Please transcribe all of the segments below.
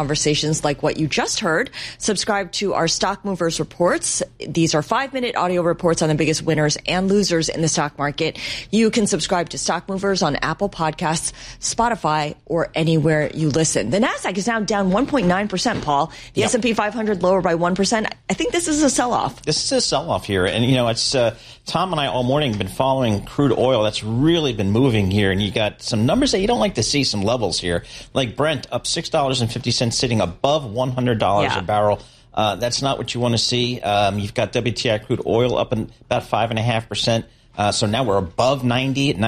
conversations like what you just heard, subscribe to our Stock Movers reports. These are 5-minute audio reports on the biggest winners and losers in the stock market. You can subscribe to Stock Movers on Apple Podcasts, Spotify, or anywhere you listen. The Nasdaq is now down 1.9%, Paul. The S&P 500 lower by 1%. I think this is a sell-off. This is a sell-off here. And, it's Tom and I all morning have been following crude oil. That's really been moving here. And you got some numbers that you don't like to see, some levels here. Like Brent up $6.50, sitting above $100 a barrel. That's not what you want to see. You've got WTI crude oil up in about 5.5%. So now we're above 90 at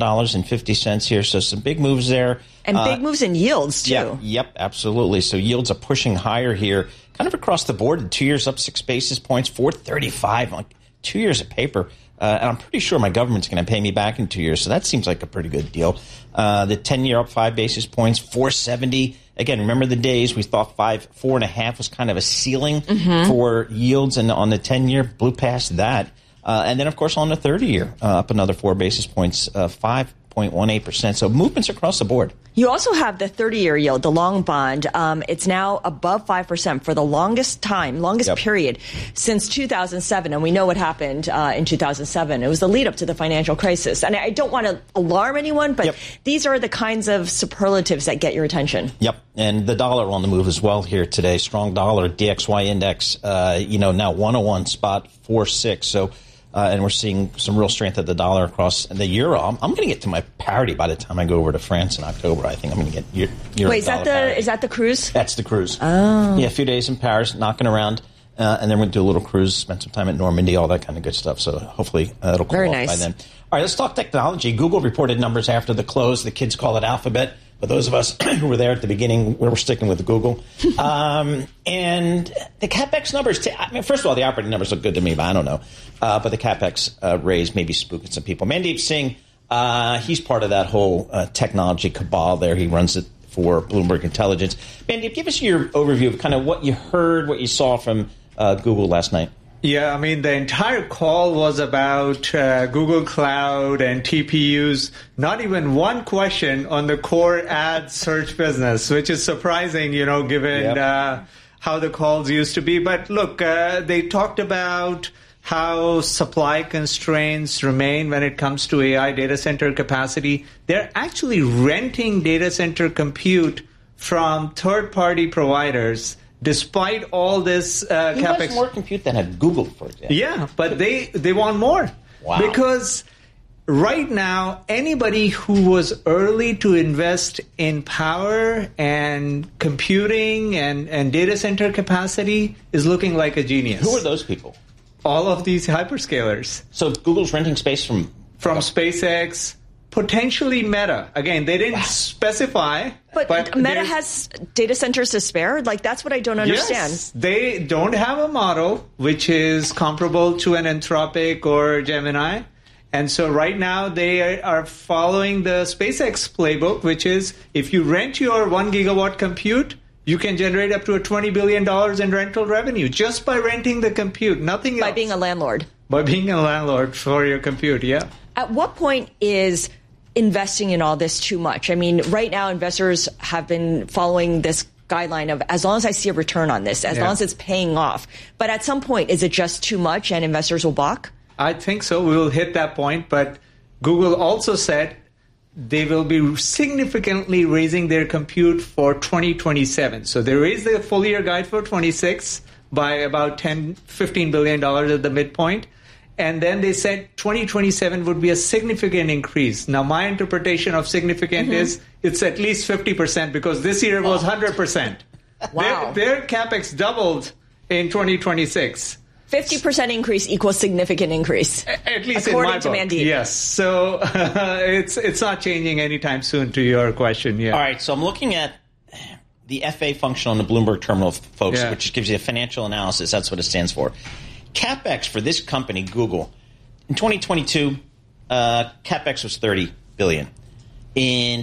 $91.50 here. So some big moves there. And big moves in yields, too. Yep, absolutely. So yields are pushing higher here, kind of across the board. 2 years up 6 basis points, 435 on 2 years of paper. And I'm pretty sure my government's going to pay me back in 2 years. So that seems like a pretty good deal. The 10-year up 5 basis points, 470. Again, remember the days we thought 4.5 was kind of a ceiling for yields, and on the 10-year blew past that. And then, of course, on the 30-year, up another 4 basis points, 5.18%. So movements across the board. You also have the 30-year yield, the long bond. It's now above 5% for the longest period since 2007. And we know what happened in 2007. It was the lead up to the financial crisis. And I don't want to alarm anyone, but these are the kinds of superlatives that get your attention. Yep. And the dollar on the move as well here today. Strong dollar, DXY index, now 101.46. So, and we're seeing some real strength of the dollar across the euro. I'm going to get to my parity by the time I go over to France in October. I think I'm going to get euro. Wait, is that the cruise? That's the cruise. Oh. Yeah, a few days in Paris, knocking around. And then we'll do a little cruise, spend some time at Normandy, all that kind of good stuff. So hopefully it'll cool off by then. All right, let's talk technology. Google reported numbers after the close. The kids call it Alphabet. But those of us who were there at the beginning, we're sticking with Google. And the CapEx numbers, first of all, the operating numbers look good to me, but I don't know. But the CapEx raise may be spooking some people. Mandeep Singh, he's part of that whole technology cabal there. He runs it for Bloomberg Intelligence. Mandeep, give us your overview of kind of what you heard, what you saw from Google last night. Yeah, the entire call was about Google Cloud and TPUs. Not even one question on the core ad search business, which is surprising, given how the calls used to be. But look, they talked about how supply constraints remain when it comes to AI data center capacity. They're actually renting data center compute from third-party providers. Despite all this CapEx. Who has more compute than at Google, for example? Yeah, but they want more. Wow. Because right now, anybody who was early to invest in power and computing and data center capacity is looking like a genius. Who are those people? All of these hyperscalers. So Google's renting space from SpaceX. Potentially Meta. Again, they didn't specify. But Meta has data centers to spare? That's what I don't understand. Yes, they don't have a model which is comparable to an Anthropic or Gemini. And so right now they are following the SpaceX playbook, which is if you rent your 1 gigawatt compute, you can generate up to $20 billion in rental revenue just by renting the compute, nothing else. By being a landlord. By being a landlord for your compute, yeah. At what point is investing in all this too much? Right now investors have been following this guideline of as long as I see a return on this, as long as it's paying off. But at some point, is it just too much and investors will balk? I think so. We will hit that point. But Google also said they will be significantly raising their compute for 2027. So they raised the full year guide for 26 by about $15 billion at the midpoint. And then they said 2027 would be a significant increase. Now, my interpretation of significant is it's at least 50% because this year was 100%. Wow. Their CapEx doubled in 2026. 50% increase equals significant increase. At least according in my to book. Mandeep. Yes. So it's not changing anytime soon, to your question. Yeah. All right. So I'm looking at the FA function on the Bloomberg terminal, folks, which gives you a financial analysis. That's what it stands for. CapEx for this company, Google, in 2022, CapEx was $30 billion. In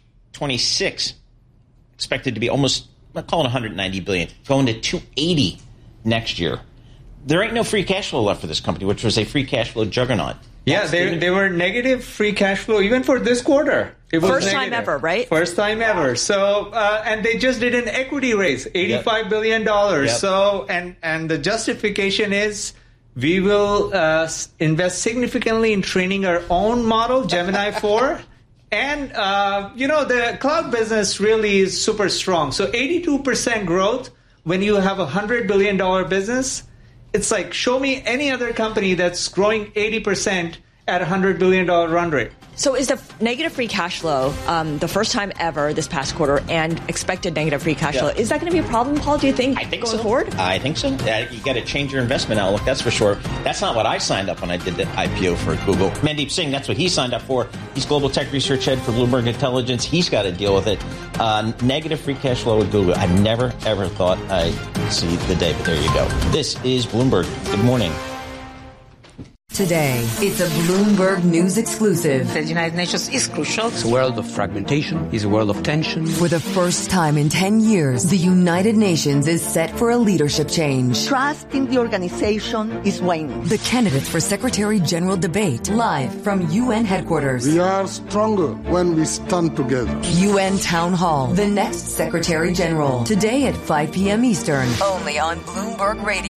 2026, expected to be almost, I'll call it $190 billion, going to $280 next year. There ain't no free cash flow left for this company, which was a free cash flow juggernaut. Yeah, they were negative free cash flow even for this quarter. It was first negative. Time ever, right? First time ever. So, and they just did an equity raise, $85 billion. Yep. So, and the justification is we will invest significantly in training our own model, Gemini 4. And, the cloud business really is super strong. So 82% growth when you have a $100 billion business. It's like, show me any other company that's growing 80% at a $100 billion run rate. So is the negative free cash flow the first time ever this past quarter and expected negative free cash flow? Is that going to be a problem, Paul, do you think, going forward? I think so. You got to change your investment outlook, that's for sure. That's not what I signed up when I did the IPO for Google. Mandeep Singh, that's what he signed up for. He's Global Tech Research Head for Bloomberg Intelligence. He's got to deal with it. Negative free cash flow with Google. I never, ever thought I'd see the day, but there you go. This is Bloomberg. Good morning. Today, it's a Bloomberg News exclusive. The United Nations is crucial. It's a world of fragmentation. It's a world of tension. For the first time in 10 years, the United Nations is set for a leadership change. Trust in the organization is waning. The candidates for Secretary General debate live from UN headquarters. We are stronger when we stand together. UN Town Hall. The next Secretary General. Today at 5 p.m. Eastern. Only on Bloomberg Radio.